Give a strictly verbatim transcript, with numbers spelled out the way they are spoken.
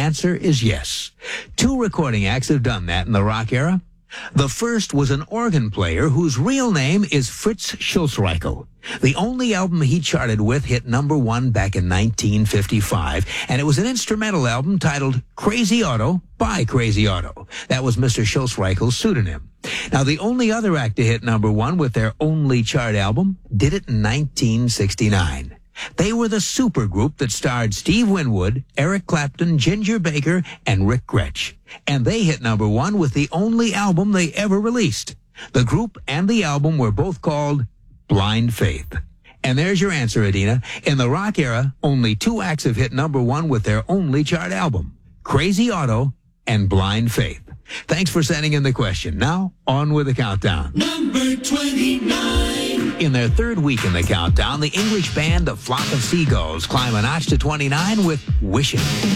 answer is yes. Two recording acts have done that in the rock era. The first was an organ player whose real name is Fritz Schulzreichel. The only album he charted with hit number one back in nineteen fifty-five, and it was an instrumental album titled Crazy Otto by Crazy Otto. That was Mister Schulzreichel's pseudonym. Now, the only other act to hit number one with their only chart album did it in nineteen sixty-nine. They were the supergroup that starred Steve Winwood, Eric Clapton, Ginger Baker, and Rick Gretsch. And they hit number one with the only album they ever released. The group and the album were both called Blind Faith. And there's your answer, Adina. In the rock era, only two acts have hit number one with their only chart album, Crazy Otto and Blind Faith. Thanks for sending in the question. Now, on with the countdown. Number twenty-nine. In their third week in the countdown, the English band A Flock of Seagulls climb a notch to twenty-nine with Wishing.